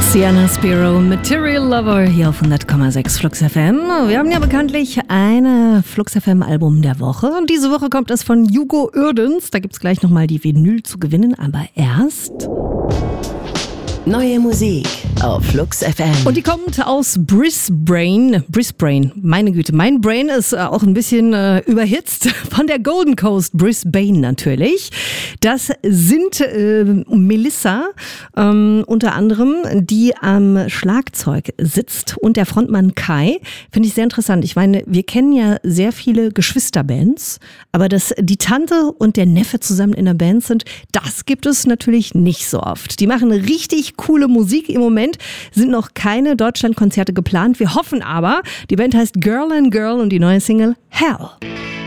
Sienna Spiro, Material Lover, hier auf 100,6 Flux FM. Wir haben ja bekanntlich eine Flux FM Album der Woche. Und diese Woche kommt es von Hugo Uerdens. Da gibt es gleich nochmal die Vinyl zu gewinnen. Aber erst neue Musik auf Flux FM. Und die kommt aus Brisbane. Meine Güte, mein Brain ist auch ein bisschen überhitzt. Von der Golden Coast, Brisbane natürlich. Das sind Melissa, unter anderem, die am Schlagzeug sitzt, und der Frontmann Kai. Finde ich sehr interessant. Ich meine, wir kennen ja sehr viele Geschwisterbands, aber dass die Tante und der Neffe zusammen in einer Band sind, das gibt es natürlich nicht so oft. Die machen richtig coole Musik. Im Moment sind noch keine Deutschlandkonzerte geplant. Wir hoffen aber, die Band heißt Girl and Girl und die neue Single Hell.